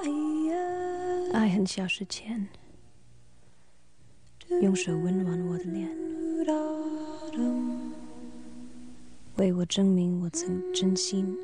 爱很消失前，用手温暖我的脸，为我证明我曾真心